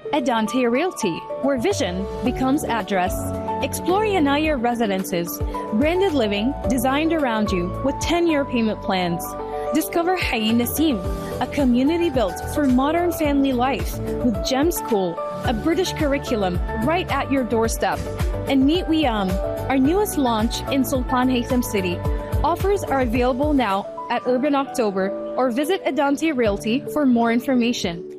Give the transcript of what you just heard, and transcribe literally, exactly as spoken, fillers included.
Adante Realty, where vision becomes address. Explore Yanaya Residences, branded living designed around you with ten-year payment plans. Discover Hayin Nasim, a community built for modern family life with Gem School, a British curriculum right at your doorstep. And meet Wiam, our newest launch in Sultan Haytham City. Offers are available now at Urban October or visit Adante Realty for more information.